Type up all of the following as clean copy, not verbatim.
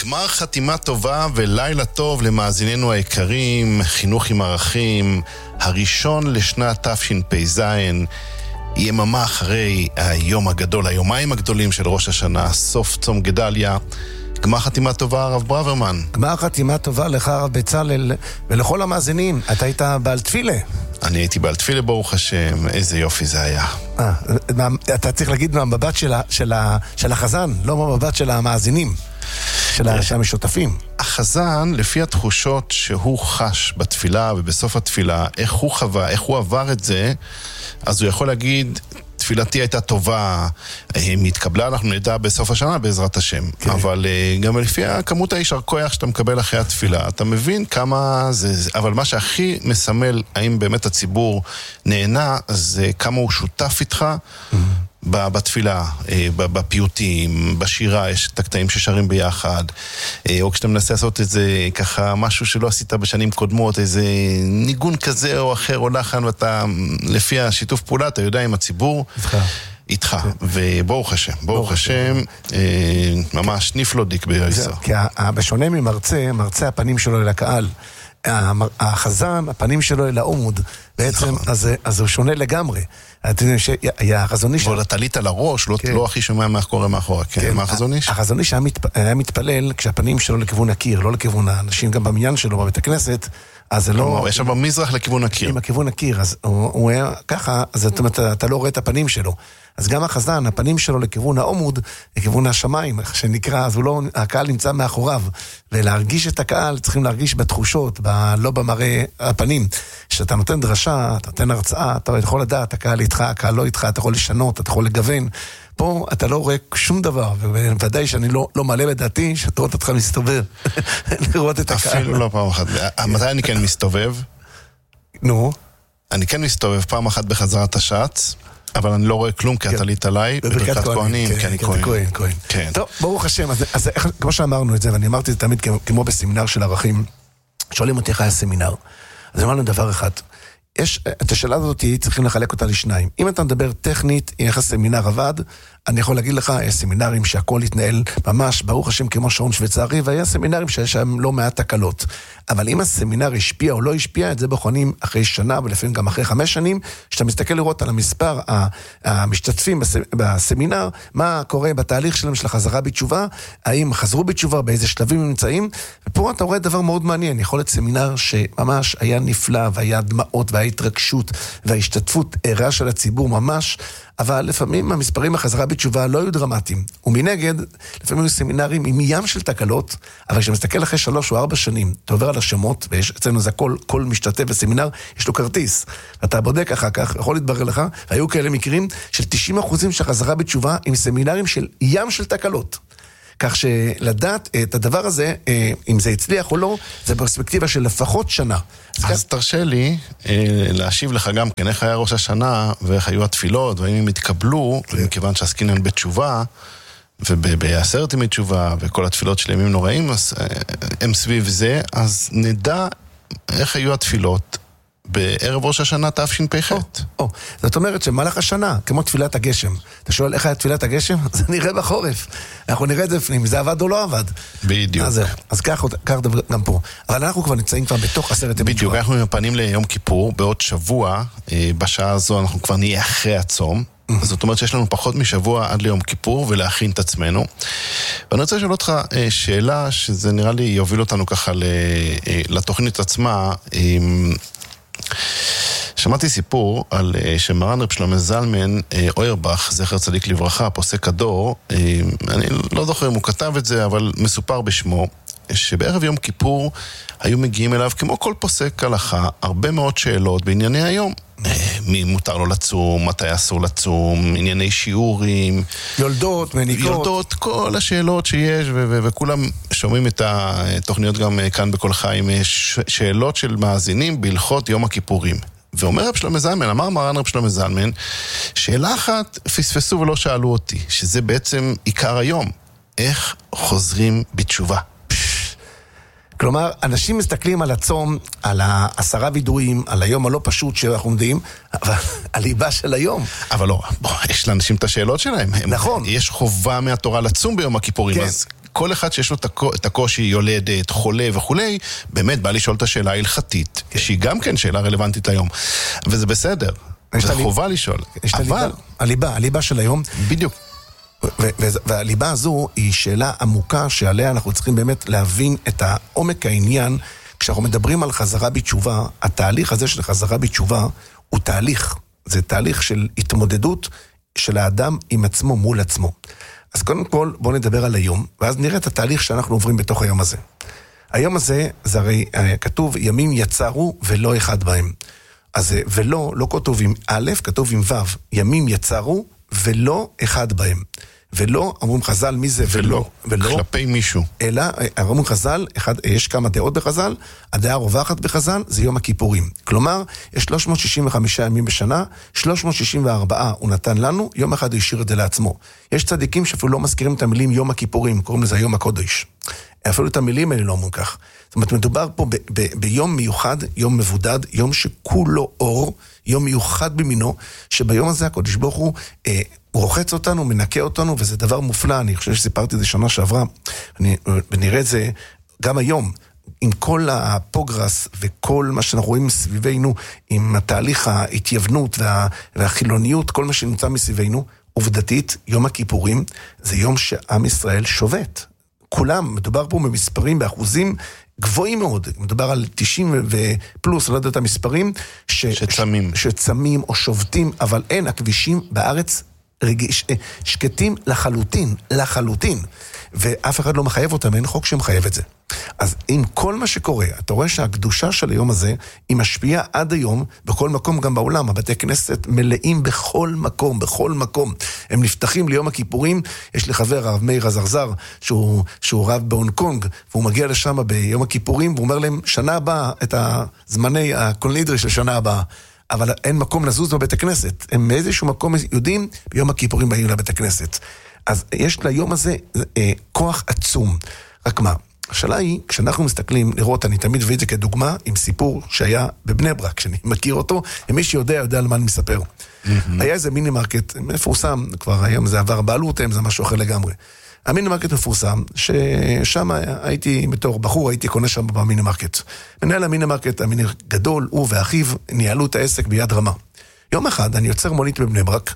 גמר חתימה טובה ולילה טוב למאזיננו היקרים, חינוך עם ערכים, הראשון לשנת תשפ"ז, יממה אחרי היום הגדול, היומיים הגדולים של ראש השנה, סוף צום גדליה. גמר חתימה טובה, הרב ברוורמן. גמר חתימה טובה לך, הרב בצלאל, ולכל המאזינים. אתה היית בעל תפילה. אני הייתי בעל תפילה, ברוך השם, איזה יופי זה היה. אתה צריך להגיד מהמבט של החזן, לא מהמבט של המאזינים, של המשותפים. החזן, לפי התחושות שהוא חש בתפילה ובסוף התפילה, איך הוא חווה, איך הוא עבר את זה, אז הוא יכול להגיד, תפילתי הייתה טובה, מתקבלה, אנחנו נדע בסוף השנה בעזרת השם. כן. אבל גם לפי כמות הישר כוח שאתה מקבל אחרי התפילה, אתה מבין כמה זה, אבל מה שהכי מסמל, האם באמת הציבור נהנה, זה כמה הוא שותף איתך, בתפילה, בפיוטים, בשירה, יש את הקטעים ששרים ביחד, או כשאתה מנסה לעשות את זה ככה, משהו שלא עשית בשנים קודמות, איזה ניגון כזה או אחר או לחן, ואתה, לפי השיתוף פעולה, אתה יודע עם הציבור, איתך, וברוך השם, ברוך השם, ממש נפלודיק ביועסו. כי בשונה מרצה הפנים שלו אל הקהל, החזן, הפנים שלו אל העומוד, בעצם, אז הוא שונה לגמרי. אתם יודעים שהחזון איש... ועוד אתה עלית לראש, לא הכי שומע מה קורה מאחורה. מה החזון איש? החזון איש היה מתפלל כשהפנים שלו לכיוון הקיר, לא לכיוון האנשים, גם במניין שלו, בבית הכנסת, אז זה לא... יש שם במזרח לכיוון הקיר. עם הכיוון הקיר, אז הוא היה ככה, אז אתה לא רואה את הפנים שלו. אז גם החזן, הפנים שלו לכיוון העומוד, לכיוון השמיים, שנקרא, אז הקהל נמצא מאחוריו, ולהרגיש את הקהל, צריכים להרגיש בתחושות, לא במראה הפנים. כשאתה נותן דרשה, אתה נותן הרצאה, אתה יכול לדעת, הקהל איתך, הקהל לא איתך, אתה יכול לשנות, אתה יכול לגוון. פה אתה לא רואה שום דבר, ובוודאי שאני לא מעלה בדעתי, שאתה רואה אותך מסתובב, לראות את הקהל. אפילו לא פעם אחת. מתי אני כן מסתובב? נו? אני כן מסתובב פעם אחת בחזרת השץ, אבל אני לא רואה כלום, כי אתה עלית עליי, בברכת כהנים, כי אני כהן. טוב, ברוך השם, אז כמו שאמרנו את זה, ואני אמרתי את זה תמיד כמו בסמינר של ערכים, שואלים אותי איך היה סמינר, אז אמרנו דבר אחד, את השאלה הזאת צריכים לחלק אותה לשניים. אם אתה מדבר טכנית, איך הסמינר עבד, אני יכול להגיד לך, יש סמינרים שהכל התנהל ממש, ברוך השם כמו שעון שוויצרי, והיה סמינרים שיש שם לא מעט תקלות. אבל אם הסמינר השפיע או לא השפיע, את זה בוחנים אחרי שנה, ולפעמים גם אחרי 5 שנים, שאתה מסתכל לראות על המספר המשתתפים בסמינר, מה קורה בתהליך שלהם של החזרה בתשובה, האם חזרו בתשובה, באיזה שלבים הם נמצאים, ופה אתה רואה דבר מאוד מעניין, יכול להיות סמינר שממש היה נפלא, והיה דמעות, והיה התרגשות, וההשתתפות ערה של הציבור ממש, אבל לפעמים המספרים החזרה בתשובה לא היו דרמטיים. ומנגד, לפעמים היו סמינרים עם ים של תקלות, אבל כשמסתכל אחרי 3 או 4 שנים, אתה עובר על השמות, ויש אצלנו זה כל משתתף בסמינר, יש לו כרטיס. אתה בודק אחר כך, יכול להתברר לך, והיו כאלה מקרים של 90% של חזרה בתשובה, עם סמינרים של ים של תקלות. כך שלדעת את הדבר הזה, אם זה הצליח או לא, זה בפרספקטיבה של לפחות שנה. אז תרשה לי להשיב לך גם כן, איך היה ראש השנה, ואיך היו התפילות, והאם הם התקבלו, מכיוון שעסקינן בתשובה, ובעשרת ימי תשובה, וכל התפילות של ימים נוראים, הם סביב זה, אז נדע איך היו התפילות, בערב ראש השנה תשפ"ח. זאת אומרת שמהלך השנה, כמו תפילת הגשם, אתה שואל איך היה תפילת הגשם? זה נראה בחורף. אנחנו נראה את זה לפנים, זה עבד או לא עבד. בדיוק. אז כך דבר גם פה. אבל אנחנו כבר נמצאים כבר בתוך 10 ימי תשובה. בדיוק, אנחנו מפנים ליום כיפור, בעוד שבוע, בשעה הזו אנחנו כבר נהיה אחרי הצום. זאת אומרת שיש לנו פחות משבוע עד ליום כיפור ולהכין את עצמנו. ואני רוצה לשאול אותך שאלה שזה נראה לי יוביל אותנו ככה לתוכנית עצמה. שמעתי סיפור על שמרן רב שלמה זלמן אוירבך, זכר צדיק לברכה, פוסק הדור, אני לא זוכר אם הוא כתב את זה, אבל מסופר בשמו, שבערב יום כיפור היו מגיעים אליו, כמו כל פוסק הלכה, הרבה מאוד שאלות בענייני היום. מי מותר לו לצום, מתי אסור לצום, ענייני שיעורים, יולדות, כל השאלות שיש, וכולם שומעים את התוכניות גם כאן בכל חיים, שאלות של מאזינים בהלכות יום הכיפורים. ואומר רב שלמה זלמן, אמר מרן רב שלמה זלמן, שאלה אחת פספסו ולא שאלו אותי, שזה בעצם עיקר היום, איך חוזרים בתשובה? כלומר, אנשים מסתכלים על הצום, על 10 וידועים, על היום הלא פשוט שאנחנו עומדים, אבל הליבה של היום. אבל לא, יש לאנשים את השאלות שלהם. נכון. יש חובה מהתורה לצום ביום הכיפורים, כן. אז כל אחד שיש לו את הקושי, יולדת, חולה וכולי, באמת בא לשאול את השאלה ההלכתית, שהיא גם כן שאלה רלוונטית היום. וזה בסדר, זה חובה לשאול. אבל... הליבה של היום... בדיוק. והליבה הזו היא שאלה עמוקה שעליה אנחנו צריכים באמת להבין את העומק העניין. כשאנחנו מדברים על חזרה בתשובה, התהליך הזה של חזרה בתשובה הוא תהליך. זה תהליך של התמודדות של האדם עם עצמו מול עצמו. אז קודם כל בואו נדבר על היום, ואז נראה את התהליך שאנחנו עוברים בתוך היום הזה. היום הזה, זה הרי כתוב ימים יצרו ולא אחד בהם. אז ולא, לא כתוב עם א', כתוב עם ו', ימים יצרו ולא אחד בהם. ולא, אמרים חז"ל, מי זה ולא? כלפי מישהו. אלא, אמרים חז"ל, יש כמה דעות בחז"ל, הדעה הרווחת בחז"ל, זה יום הכיפורים. כלומר, יש 365 ימים בשנה, 364 הוא נתן לנו, יום אחד הוא השאיר את זה לעצמו. יש צדיקים שאפילו לא מזכירים את המילים יום הכיפורים, קוראים לזה יום הקודש. אפילו את המילים האלה לא אומרים כך. זאת אומרת, מדובר פה ביום מיוחד, יום מבודד, יום שכולו אור, יום מיוחד במינו, שביום הזה הקודש ברוך הוא רוחץ אותנו, מנקה אותנו, וזה דבר מופלא. אני חושב שסיפרתי את זה שנה שעברה, ונראה את זה גם היום, עם כל הפוגרס וכל מה שאנחנו רואים מסביבנו, עם התהליך ההתייוונות והחילוניות, כל מה שנמצא מסביבנו, עובדתית, יום הכיפורים, זה יום שעם ישראל שובת. כולם, מדובר פה במספרים, באחוזים גבוהים מאוד, מדובר על 90 ופלוס, לא יודע את המספרים, שצמים או שובתים, אבל אין, הכבישים בארץ שקטים לחלוטין, ואף אחד לא מחייב אותם, אין חוק שמחייב את זה. אז עם כל מה שקורה, אתה רואה שהקדושה של היום הזה, היא משפיעה עד היום, בכל מקום גם בעולם, הבתי כנסת מלאים בכל מקום, הם נפתחים ליום הכיפורים, יש לי חבר, הרב מאיר הזרזר, שהוא רב בהונג קונג, והוא מגיע לשם ביום הכיפורים, והוא אומר להם, שנה הבאה, את הזמני הקולנידרי של שנה הבאה, אבל אין מקום לזוז בבית הכנסת, הם מאיזשהו מקום יודעים, ביום הכיפורים באים לבית הכנסת. אז יש ליום הזה כוח עצום, רק מה? השאלה היא, כשאנחנו מסתכלים לראות, אני תמיד מביא את זה כדוגמה, עם סיפור שהיה בבני ברק, כשאני מכיר אותו, ומי שיודע על מה אני מספר. היה איזה מיני מרקט מפורסם, כבר היום זה עבר בעלות, זה משהו אחר לגמרי. המיני מרקט מפורסם, ששם הייתי, בתור בחור, הייתי קונה שם במיני מרקט. מנהל המיני מרקט, המיני גדול, הוא ואחיו, ניהלו את העסק ביד רמה. יום אחד, אני יוצר מונית בבני ברק,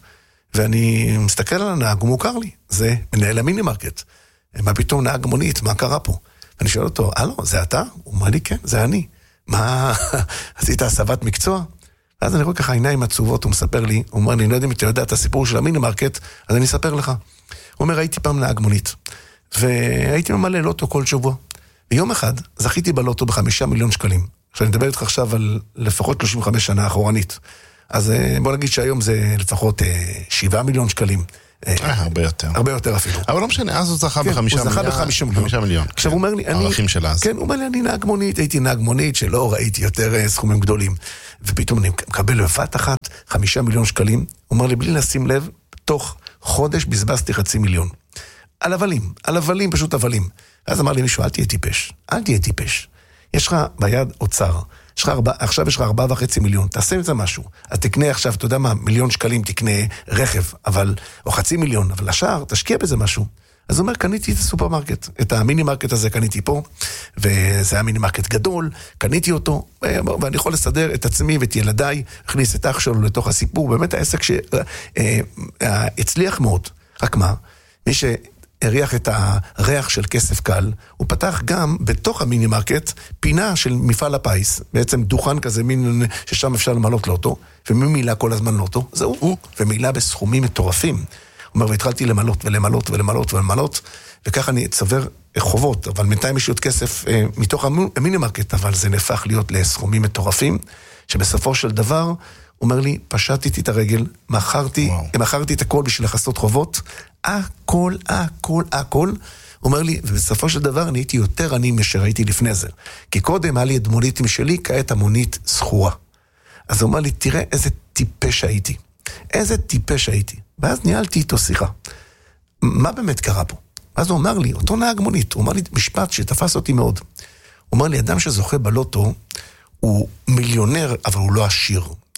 ואני מסתכל על הנהג, הוא מוכר לי, זה מנהל המיני מרקט. מה פתאום נהג מונית, מה קרה פה? ואני שואל אותו, הלו, זה אתה? הוא אומר לי, כן, זה אני. מה, עשית הסבת מקצוע? ואז אני רואה ככה עיניים עצובות, הוא מספר לי, הוא אומר לי, אני לא יודע אם אתה יודע את הסיפור של המיני מרקט, אז אני אספר לך. הוא אומר, הייתי פעם נהג מונית, והייתי ממלא לוטו כל שבוע. ביום אחד זכיתי בלוטו ב5 מיליון שקלים. עכשיו אני מדבר איתך עכשיו על לפחות 35 שנה אחורנית. אז בוא נגיד שהיום זה לפחות 7 מיליון שקלים. הרבה יותר. הרבה יותר אפילו. אבל לא משנה, אז הוא זכה ב5 מיליון. הוא זכה ב5 מיליון. עכשיו הוא אומר לי, הערכים של אז. כן, הוא אומר לי, אני נהג מונית, הייתי נהג מונית שלא ראיתי יותר סכומים גדולים. ופתאום אני מקבל בבת אחת 5 מיליון שקלים. הוא אומר לי, בלי לשים לב, תוך חודש בזבזתי 500,000. על הבלים, פשוט הבלים. אז אמר לי מישהו, אל תהיה טיפש. יש לך ביד אוצר. עכשיו יש לך 4.5 מיליון, תעשה את זה משהו. אז תקנה עכשיו, אתה יודע מה, 1,000,000 שקלים תקנה רכב, או 500,000, אבל השאר, תשקיע בזה משהו. אז הוא אומר, קניתי את הסופרמרקט, את המיני מרקט הזה קניתי פה, וזה היה מיני מרקט גדול, קניתי אותו, ואני יכול לסדר את עצמי ואת ילדיי, הכניס את אח שלו לתוך הסיפור, באמת העסק שהצליח מאוד. רק מה, מי שהריח את הריח של כסף קל, הוא פתח גם בתוך המיני מרקט פינה של מפעל הפיס, בעצם דוכן כזה מין ששם אפשר למלות לוטו, ומי מילה כל הזמן לוטו? זה הוא, ומילה בסכומים מטורפים. הוא אומר, והתחלתי למלות, וככה אני צבר חובות, אבל בינתיים יש עוד כסף מתוך המיני מרקט, אבל זה נהפך להיות לסכומים מטורפים, שבסופו של דבר, הוא אומר לי, פשטתי את הרגל, מכרתי את הכל בשביל לחסות חובות, הכל. הוא אומר לי, ובסופו של דבר אני הייתי יותר עני משהייתי לפני זה. כי קודם היה לי את מוניטים שלי, כעת המונית סחורה. אז הוא אומר לי, תראה איזה טיפש הייתי. ואז ניהלתי איתו שיחה. מה באמת קרה פה? אז הוא אמר לי, אותו נהג מונית, הוא אמר לי משפט שתפס אותי מאוד. הוא אמר לי, אדם שזוכה בלוטו, הוא מיליונר, אבל הוא לא עשיר.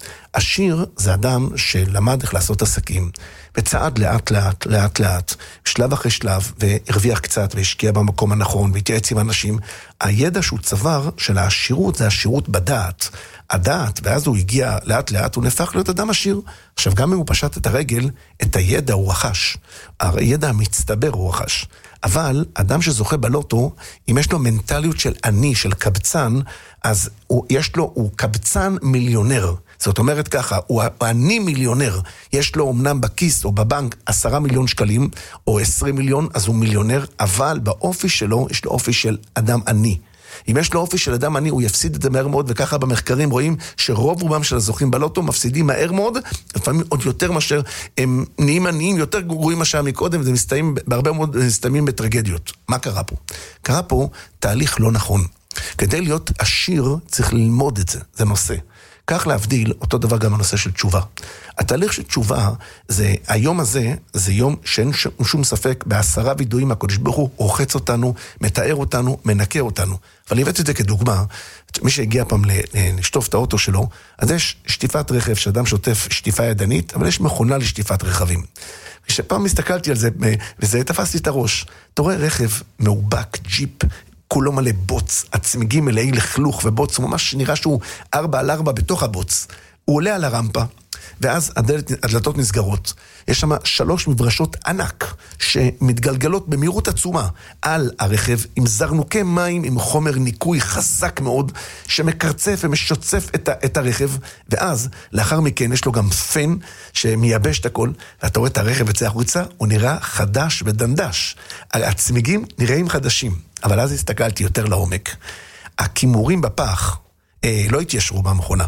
עשיר זה אדם שלמד איך לעשות עסקים, וצעד לאט, שלב אחרי שלב, והרוויח קצת, והשקיע במקום הנכון, והתייעץ עם אנשים. הידע שהוא צבר של העשירות, זה עשירות בדעת. הדעת, ואז הוא הגיע לאט, הוא נפח להיות אדם עשיר. עכשיו, גם אם הוא פשט את הרגל, את הידע הוא רכש. הידע המצטבר הוא רכש. אבל אדם שזוכה בלוטו, אם יש לו מנטליות של עני, של קבצן, אז הוא קבצן מיליונר. זאת אומרת ככה, הוא עני מיליונר. יש לו אמנם בכיס או בבנק 10 מיליון שקלים, או 20 מיליון, אז הוא מיליונר, אבל באופי שלו, יש לו אופי של אדם עני. אם יש לו אופי של אדם עני, הוא יפסיד את זה מהר מאוד, וככה במחקרים רואים שרוב רובם של הזוכים בלוטו מפסידים מהר מאוד, לפעמים עוד יותר מאשר הם נהיים עניים, יותר גרועים מאשר מקודם, וזה בהרבה מאוד מסתיימים בטרגדיות. מה קרה פה? קרה פה תהליך לא נכון. כדי להיות עשיר צריך ללמוד את זה, זה נושא. כך להבדיל, אותו דבר גם הנושא של תשובה. התהליך של תשובה, היום הזה, זה יום שאין שום ספק, ב10 וידועים הקדוש ברוך הוא רוחץ אותנו, מתאר אותנו, מנקה אותנו. אבל אני הבאתי את זה כדוגמה, מי שהגיע פעם לשטוף את האוטו שלו, אז יש שטיפת רכב, שאדם שוטף שטיפה ידנית, אבל יש מכונה לשטיפת רכבים. כשפעם הסתכלתי על זה, וזה תפסתי את הראש, אתה רואה רכב מאובק, ג'יפ, כולו מלא בוץ, הצמיגים מלאי לכלוך ובוץ, הוא ממש נראה שהוא 4x4 בתוך הבוץ. הוא עולה על הרמפה, ואז הדלתות נסגרות. יש שם 3 מברשות ענק, שמתגלגלות במהירות עצומה על הרכב, עם זרנוקי מים, עם חומר ניקוי חזק מאוד, שמקרצף ומשוצף את הרכב, ואז, לאחר מכן, יש לו גם פן, שמייבש את הכל, ואתה רואה את הרכב יצא החוצה, הוא נראה חדש ודנדש. הצמיגים נראים חדשים, אבל אז הסתכלתי יותר לעומק. הכימורים בפח לא התיישרו במכונה.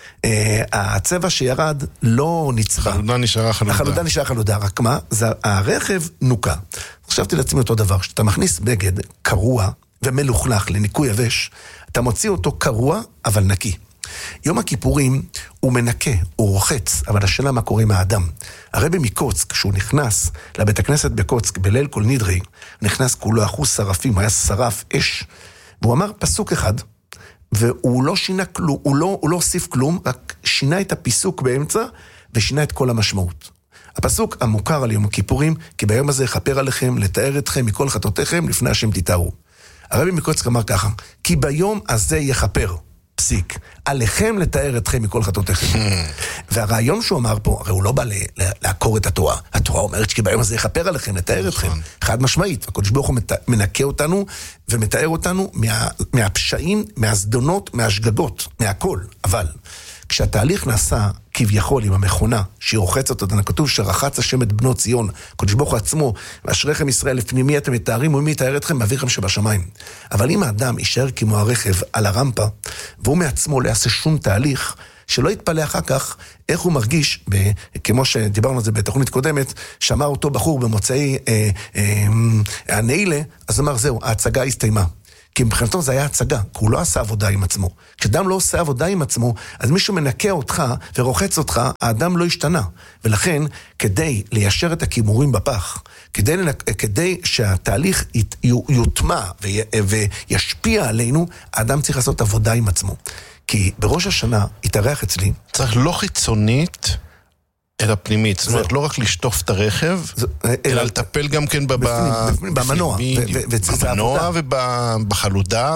הצבע שירד לא נצחה. החלודה נשארה חלודה. החלודה נשארה חלודה, רק מה? הרכב נוקה. חשבתי לעצמי אותו דבר, כשאתה מכניס בגד קרוע ומלוכלך לניקוי יבש, אתה מוציא אותו קרוע אבל נקי. יום הכיפורים הוא מנקה, הוא רוחץ, אבל השאלה מה קורה עם האדם. הרבי מקוצק, כשהוא נכנס לבית הכנסת בקוצק, בליל כל נדרי, נכנס כולו אחוז שרפים, היה שרף אש, והוא אמר פסוק אחד, והוא לא שינה כלום, הוא לא הוסיף כלום, רק שינה את הפיסוק באמצע, ושינה את כל המשמעות. הפסוק המוכר על יום הכיפורים, כי ביום הזה יכפר עליכם, לתאר אתכם מכל חטאותיכם, לפני השם תתארו. הרבי מקוצק אמר ככה, כי ביום הזה יכפר, פסיק, עליכם לתאר אתכם מכל חטאותיכם. והרעיון שהוא אמר פה, הרי הוא לא בא לעקור את התורה. התורה אומרת שכי ביום הזה יכפר עליכם, לתאר אתכם. חד משמעית, הקדוש ברוך הוא מנקה אותנו, ומתאר אותנו מהפשעים, מהזדונות, מהשגגות, מהכל. אבל כשהתהליך נעשה כביכול עם המכונה, שהיא רוחצת אותה, כתוב שרחץ השם את בנות ציון, הקדוש ברוך הוא עצמו, ואשריכם ישראל, לפנימי אתם מתארים, ומי יתאר אתכם, באווירכם שבשמיים. אבל אם האדם יישאר כמו הרכב על הרמפה, והוא מעצמו לא יעשה שום תהליך, שלא יתפלא אחר כך איך הוא מרגיש, כמו שדיברנו על זה בתוכנית קודמת, שאמר אותו בחור במוצאי הנעילה, אז אמר זהו, ההצגה הסתיימה. כי מבחינתו זה היה הצגה, כי הוא לא עשה עבודה עם עצמו. כשאדם לא עושה עבודה עם עצמו, אז מישהו מנקה אותך ורוחץ אותך, האדם לא השתנה. ולכן, כדי ליישר את הכימורים בפח, כדי שהתהליך יוטמע וישפיע עלינו, האדם צריך לעשות עבודה עם עצמו. כי בראש השנה התארח אצלי. צריך לא חיצונית, אלא פנימית. זאת אומרת, לא רק לשטוף את הרכב, אלא לטפל גם כן במנוע. במנוע ובחלודה,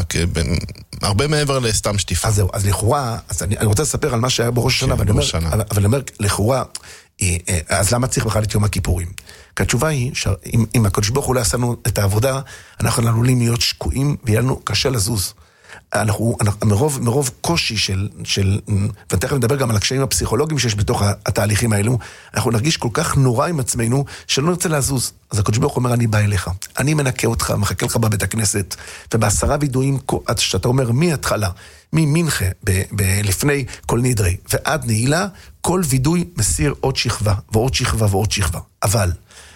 הרבה מעבר לסתם שטיפה. אז זהו, אז לכאורה, אני רוצה לספר על מה שהיה בראש השנה, אבל אני אומר, לכאורה, אז למה צריך בכלל את יום הכיפורים? כי התשובה היא, אם הקדוש ברוך הוא לא עשינו את העבודה, אנחנו עלולים להיות שקועים, ויהיה לנו קשה לזוז. אנחנו מרוב קושי ותכף נדבר גם על הקשיים הפסיכולוגיים שיש בתוך התהליכים האלו, אנחנו נרגיש כל כך נורא עם עצמנו, שלא נרצה לזוז. אז הקדוש ברוך הוא אומר, אני בא אליך, אני מנקה אותך, מחכה לך בבית הכנסת, וב10 וידועים, שאתה אומר מההתחלה, ממנחה, לפני כל נדרי, ועד נעילה, כל וידוי מסיר עוד שכבה, ועוד שכבה ועוד שכבה. אבל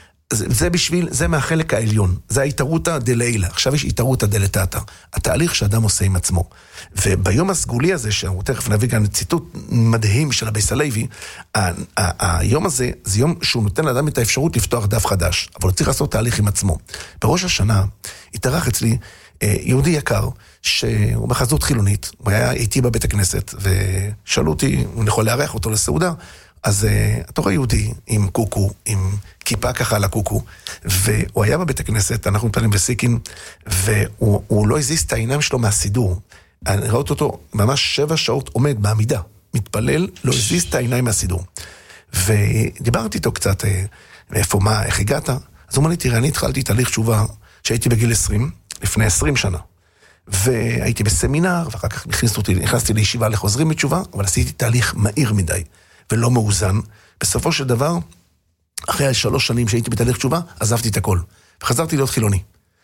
זה מהחלק העליון, זה ההתערותא דלילה, עכשיו יש התערותא דלתתא, התהליך שאדם עושה עם עצמו. וביום הסגולי הזה, שאנחנו תכף נביא גם ציטוט מדהים של הביס הלוי, היום הזה, זה יום שהוא נותן לאדם את האפשרות לפתוח דף חדש, אבל הוא צריך לעשות תהליך עם עצמו. בראש השנה, התארח אצלי יהודי יקר, שהוא בחזות חילונית, הוא היה איתי בבית הכנסת, ושאלו אותי, הוא יכול לארח אותו לסעודה, אז אתה רואה יהודי עם קוקו, עם כיפה ככה על הקוקו, והוא היה בבית הכנסת, אנחנו מתפללים בסיקין, והוא לא הזיז את העיניים שלו מהסידור. אני ראיתי אותו ממש 7 שעות עומד בעמידה, מתפלל, לא הזיז את העיניים מהסידור. ודיברתי איתו קצת, מאיפה, מה, איך הגעת? אז הוא אומר לי, תראה, אני התחלתי תהליך תשובה שהייתי בגיל 20, לפני 20 שנה. והייתי בסמינר, ואחר כך נכנסתי לישיבה לחוזרים בתשובה, אבל עשיתי תהליך מהיר מדי, ולא מאוזן. בסופו של דבר, אחרי 3 שנים שהייתי בתהליך תשובה, עזבתי את הכל. וחזרתי להיות חילוני.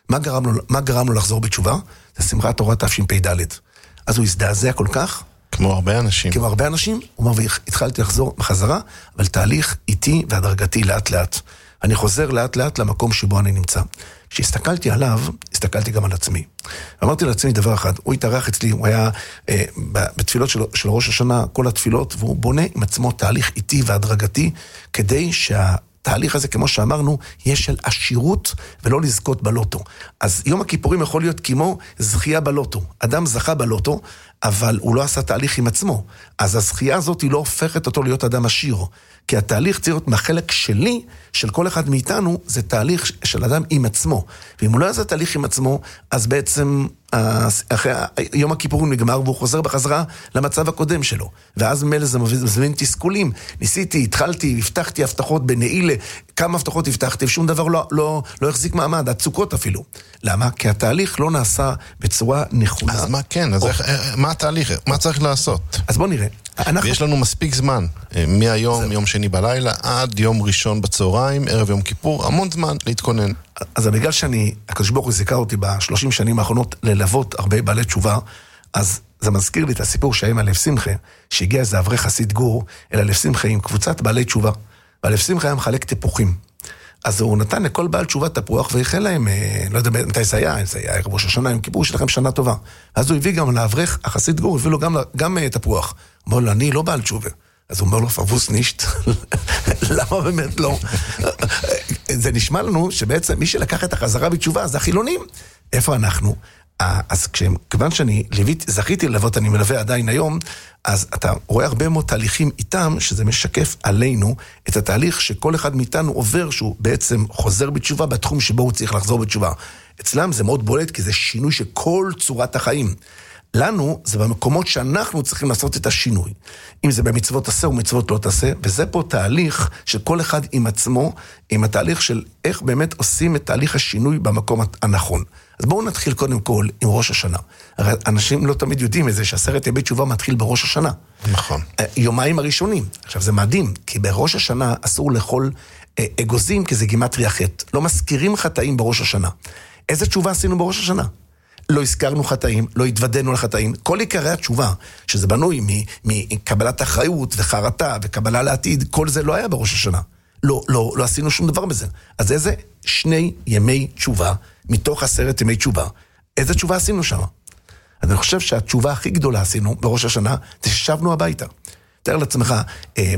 מה גרם לו לחזור בתשובה? זה שמחת תורה תשפ"ד. אז הוא הזדעזע כל כך. כמו הרבה אנשים. כמו הרבה אנשים, הוא אומר, והתחלתי לחזור בחזרה, אבל תהליך איטי והדרגתי לאט לאט. אני חוזר לאט לאט למקום שבו אני נמצא. כשהסתכלתי עליו, הסתכלתי גם על עצמי. אמרתי לעצמי דבר אחד, הוא התארח אצלי, הוא היה בתפילות של ראש השנה, כל התפילות, והוא בונה עם עצמו תהליך איטי והדרגתי, כדי שהתהליך הזה, כמו שאמרנו, יהיה של עשירות ולא לזכות בלוטו. אז יום הכיפורים יכול להיות כמו זכייה בלוטו. אדם זכה בלוטו, אבל הוא לא עשה תהליך עם עצמו. אז הזכייה הזאת היא לא הופכת אותו להיות אדם עשיר. כי התהליך צריך להיות מהחלק שלי, של כל אחד מאיתנו, זה תהליך של אדם עם עצמו. ואם הוא לא עשה תהליך עם עצמו, אז בעצם אחרי יום הכיפורים נגמר, והוא חוזר בחזרה למצב הקודם שלו. ואז ממילא זה מזמין תסכולים. ניסיתי, התחלתי, הבטחתי הבטחות בנעילה, כמה הבטחות הבטחתי, ושום דבר לא החזיק מעמד, הצוקות אפילו. למה? כי התהליך לא נעשה בצורה נכונה. אז מה כן? אז מה התהליך? מה צריך לעשות? אז בוא נראה. ויש לנו מספיק זמן, מהיום, יום שני בלילה, עד יום ראשון בצהריים, ערב יום כיפור, המון זמן להתכונן. אז בגלל הקדוש ברוך הוא זיכה אותי ב30 שנים האחרונות ללוות הרבה בעלי תשובה, אז זה מזכיר לי את הסיפור שהיה עם הלב שמחה, שהגיע איזה אברך חסיד גור אל הלב שמחה עם קבוצת בעלי תשובה, והלב שמחה היה מחלק תפוחים. אז הוא נתן לכל בעל תשובה תפוח, והחל להם, לא יודע מתי זה היה ערב ראש השנה, עם כיפור שלכם שנה טובה. אז הוא הביא גם לאברך החסיד גור, הביא לו גם תפוח. הוא אומר לו, אני לא בעל תשובה. אז הוא אומר לו, פרבוס נישט, למה באמת לא? זה נשמע לנו שבעצם מי שלקח את החזרה בתשובה, זה החילונים. איפה אנחנו? אז כיוון שאני זכיתי ללוות, אני מלווה עדיין היום, אז אתה רואה הרבה מאוד תהליכים איתם, שזה משקף עלינו את התהליך שכל אחד מאיתנו עובר, שהוא בעצם חוזר בתשובה בתחום שבו הוא צריך לחזור בתשובה. אצלם זה מאוד בולט, כי זה שינוי של כל צורת החיים. לנו זה במקומות שאנחנו צריכים לעשות את השינוי. אם זה במצוות תעשה ומצוות לא תעשה, וזה פה תהליך של כל אחד עם עצמו, עם התהליך של איך באמת עושים את תהליך השינוי במקום הנכון. אז בואו נתחיל קודם כל עם ראש השנה. הרי אנשים לא תמיד יודעים את זה, ש10 ימי תשובה מתחיל בראש השנה. נכון. יומיים הראשונים. עכשיו זה מדהים, כי בראש השנה אסור לאכול אגוזים, כי זה גימטריה חטא. לא מזכירים חטאים בראש השנה. איזה תשובה עשינו בראש השנה? לא הזכרנו חטאים, לא התוודענו לחטאים. כל עיקרי התשובה, שזה בנוי מקבלת אחריות וחרטה וקבלה לעתיד, כל זה לא היה בראש השנה. לא עשינו שום דבר בזה. אז איזה 2 ימי תשובה, מתוך 10 ימי תשובה, איזה תשובה עשינו שם? אז אני חושב שהתשובה הכי גדולה עשינו בראש השנה, זה ששבנו הביתה. תאר לעצמך,